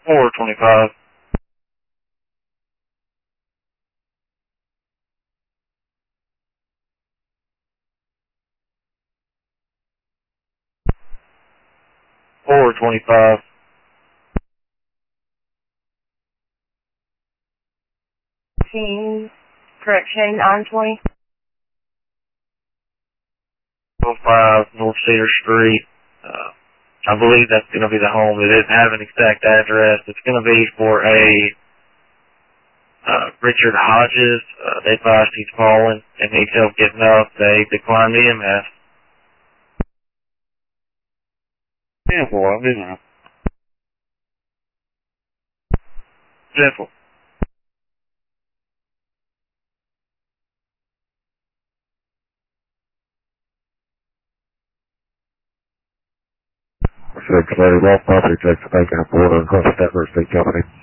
425. $425. Correction on 20. 05 North Cedar Street. I believe that's going to be the home. It didn't have an exact address. It's going to be for a Richard Hodges. They advised he's fallen and needs help getting up. They declined the EMS. Yeah, boy, I'm busy. Simple. Six, Larry Walt, property, Texas Bank, and Florida, across the Denver State Company.